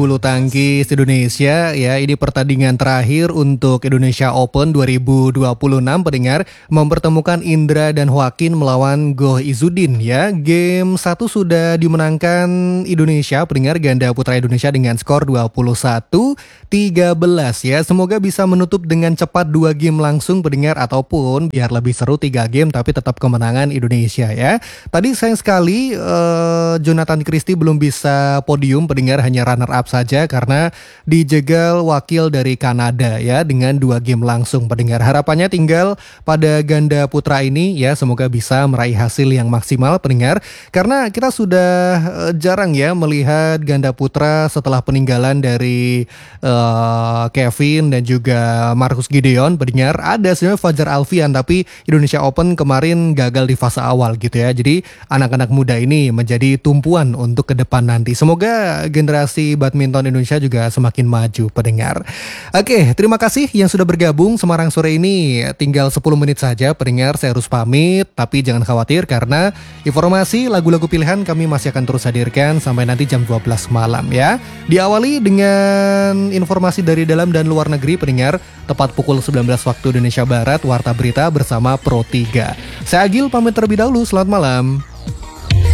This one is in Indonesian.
Bulu tangkis Indonesia ya, ini pertandingan terakhir untuk Indonesia Open 2026 pendengar, mempertemukan Indra dan Joaquin melawan Goh Izzuddin ya. Game 1 sudah dimenangkan Indonesia pendengar, ganda putra Indonesia dengan skor 21-13 ya. Semoga bisa menutup dengan cepat 2 game langsung pendengar, ataupun biar lebih seru 3 game tapi tetap kemenangan Indonesia ya. Tadi sayang sekali Jonathan Christie belum bisa podium pendengar, hanya runner up saja karena dijegal wakil dari Kanada ya dengan 2 game langsung pendengar. Harapannya tinggal pada ganda putra ini ya, semoga bisa meraih hasil yang maksimal pendengar, karena kita sudah jarang ya melihat ganda putra setelah peninggalan dari Kevin dan juga Marcus Gideon pendengar. Ada sebenarnya Fajar Alfian, tapi Indonesia Open kemarin gagal di fase awal gitu ya. Jadi anak-anak muda ini menjadi tumpuan untuk ke depan nanti. Semoga generasi badminton Indonesia juga semakin maju pendengar. Oke, terima kasih yang sudah bergabung Semarang sore ini. Tinggal 10 menit saja pendengar, saya harus pamit. Tapi jangan khawatir karena informasi lagu-lagu pilihan kami masih akan terus hadirkan sampai nanti jam 12 malam ya. Diawali dengan informasi dari dalam dan luar negeri pendengar. Tepat pukul 19 waktu Indonesia Barat, Warta Berita bersama Pro 3. Saya Agil pamit terlebih dahulu, selamat malam.